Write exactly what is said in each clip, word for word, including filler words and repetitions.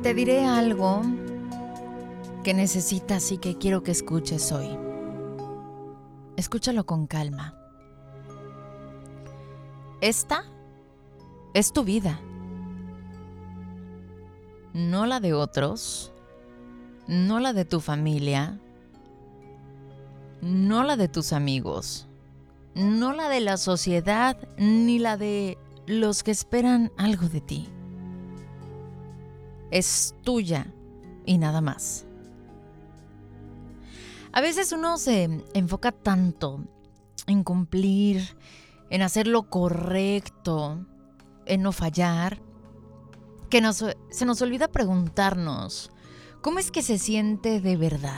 Te diré algo que necesitas y que quiero que escuches hoy. Escúchalo con calma. Esta es tu vida, no la de otros, no la de tu familia, no la de tus amigos, no la de la sociedad, ni la de los que esperan algo de ti. Es tuya y nada más. A veces uno se enfoca tanto en cumplir, en hacer lo correcto, en no fallar, que nos, se nos olvida preguntarnos, ¿cómo es que se siente de verdad?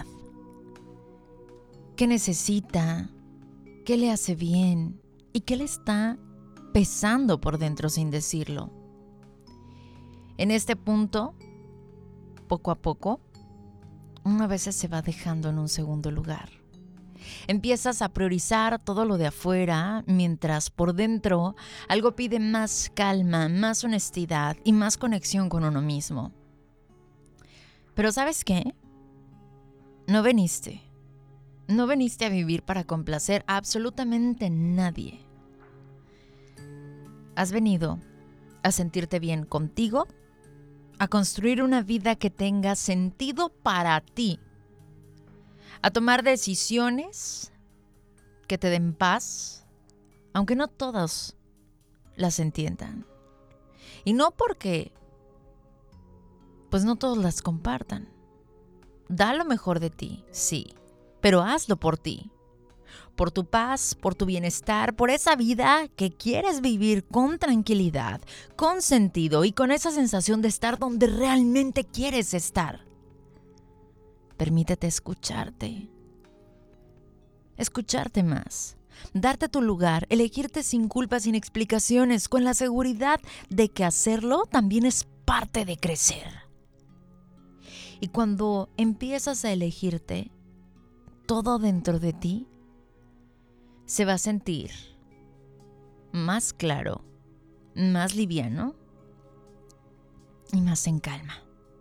¿Qué necesita? ¿Qué le hace bien? ¿Y qué le está pesando por dentro sin decirlo? En este punto, poco a poco, uno a veces se va dejando en un segundo lugar. Empiezas a priorizar todo lo de afuera, mientras por dentro algo pide más calma, más honestidad y más conexión con uno mismo. Pero ¿sabes qué? No viniste. No viniste a vivir para complacer a absolutamente nadie. Has venido a sentirte bien contigo, a construir una vida que tenga sentido para ti, a tomar decisiones que te den paz, aunque no todos las entiendan. Y no porque, pues no todos las compartan. Da lo mejor de ti, sí, pero hazlo por ti, por tu paz, por tu bienestar, por esa vida que quieres vivir con tranquilidad, con sentido y con esa sensación de estar donde realmente quieres estar. Permítete escucharte, escucharte más, darte tu lugar, elegirte sin culpa, sin explicaciones, con la seguridad de que hacerlo también es parte de crecer. Y cuando empiezas a elegirte, todo dentro de ti se va a sentir más claro, más liviano y más en calma.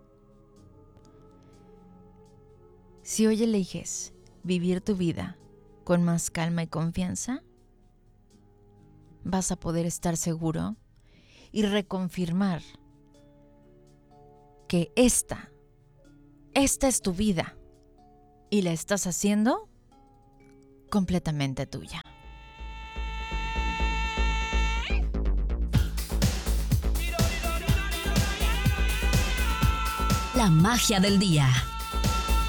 Si hoy eliges vivir tu vida con más calma y confianza, vas a poder estar seguro y reconfirmar que esta, esta es tu vida y la estás haciendo completamente tuya. La magia del día.